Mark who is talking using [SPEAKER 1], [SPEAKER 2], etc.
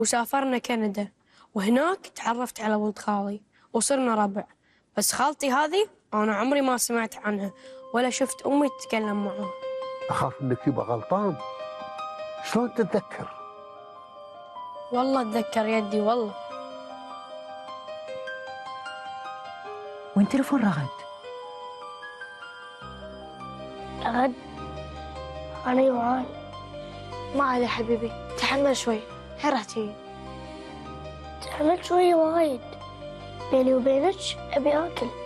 [SPEAKER 1] وسافرنا كندا، وهناك تعرفت على ولد خالي وصرنا ربع. بس خالتي هذه أنا عمري ما سمعت عنها ولا شفت أمي تتكلم معاها.
[SPEAKER 2] أخاف إنك يبقى غلطان. شلون تتذكر؟
[SPEAKER 1] والله أتذكر يدي والله.
[SPEAKER 3] وين تلفون رغد؟
[SPEAKER 4] رغد أنا جوعان. ما علي حبيبي، تحمل شوي، الحين راح تجي. تحمل شوي وايد، بيني وبينك أبي آكل.